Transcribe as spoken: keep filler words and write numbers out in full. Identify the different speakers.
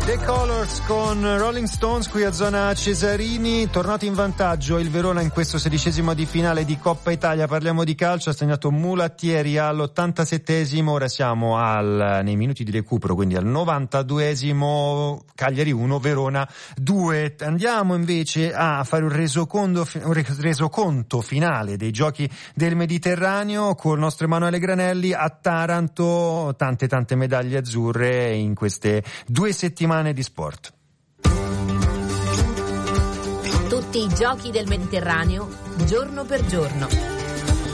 Speaker 1: The Colors con Rolling Stones qui a zona Cesarini. Tornato in vantaggio il Verona in questo sedicesimo di finale di Coppa Italia. Parliamo di calcio, ha segnato Mulattieri all'ottantasettesimo, ora siamo al, nei minuti di recupero, quindi al novantaduesimo. Cagliari uno, Verona due. Andiamo invece a fare un resoconto, un resoconto finale dei giochi del Mediterraneo con il nostro Emanuele Granelli. A Taranto tante tante medaglie azzurre in queste due settimane di sport.
Speaker 2: Tutti i giochi del Mediterraneo, giorno per giorno.